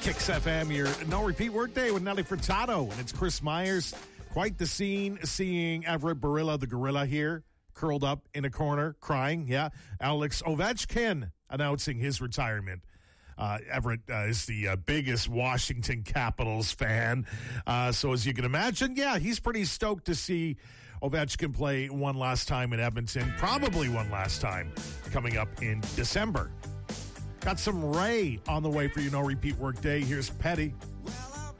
Kicks FM, your no repeat workday with Nelly Furtado, and it's Chris Myers. Quite the scene seeing Everett Barilla, the gorilla here, curled up in a corner, crying. Yeah, Alex Ovechkin announcing his retirement. Everett is the biggest Washington Capitals fan. So as you can imagine, yeah, he's pretty stoked to see Ovechkin play one last time in Edmonton, probably one last time coming up in December. Got some Ray on the way for your no repeat workday. Here's Petty.